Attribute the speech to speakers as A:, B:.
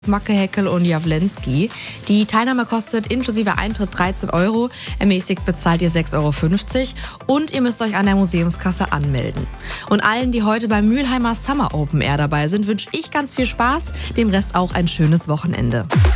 A: Macke, Heckel und Jawlensky. Die Teilnahme kostet inklusive Eintritt 13 €, ermäßigt bezahlt ihr 6,50 € und ihr müsst euch an der Museumskasse anmelden. Und allen, die heute beim Mülheimer Summer Open Air dabei sind, wünsche ich ganz viel Spaß, dem Rest auch ein schönes Wochenende.